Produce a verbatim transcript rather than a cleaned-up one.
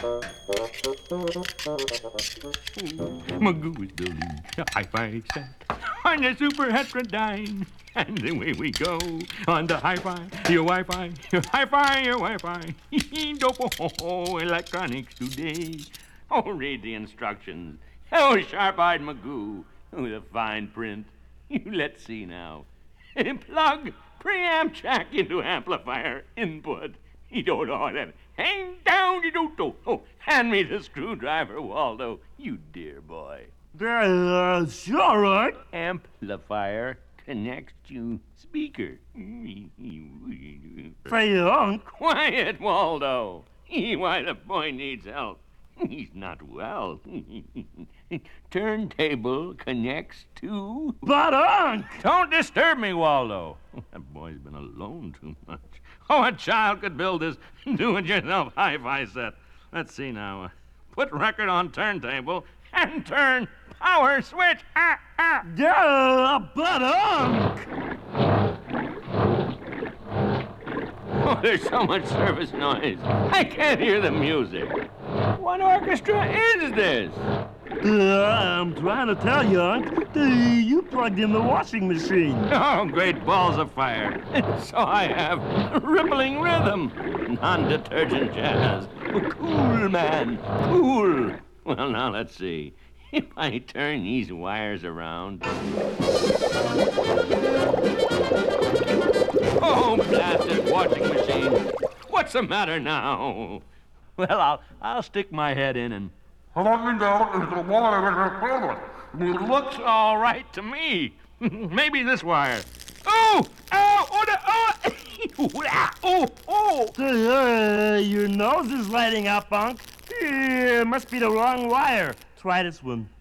Magoo is building a hi-fi set on the Super Heterodyne. And away we go on the hi-fi, your Wi-Fi, your hi-fi, your Wi-Fi. Dopo electronics today. Oh, read the instructions. Oh, sharp-eyed Magoo with a fine print. Let's see now. Plug preamp jack into amplifier input. You don't know that. Hang down, you don't know. Oh, hand me the screwdriver, Waldo. You dear boy. Uh, sure, right? Amplifier connects to speaker. Fayonk. Quiet, Waldo. Why, the boy needs help. He's not well. Turntable connects to... But, Unc! Don't disturb me, Waldo. That boy's been alone too much. Oh, a child could build this do-it-yourself hi-fi set. Let's see now. Put record on turntable and turn power switch. Ah, ah. Yeah, but, Unc! Oh, there's so much service noise. I can't hear the music. What orchestra is this? Uh, I'm trying to tell you, Unc. Uh, you plugged in the washing machine. Oh, great balls of fire. So I have rippling rhythm. Non-detergent jazz. Cool, man. Cool. Well, now let's see. If I turn these wires around... Oh, blasted washing machine. What's the matter now? Well, I'll, I'll stick my head in and... It looks all right to me. Maybe this wire. Oh! Oh! Oh! The, oh! Oh! Oh! Uh, your nose is lighting up, Unc. Uh, must be the wrong wire. Try this one.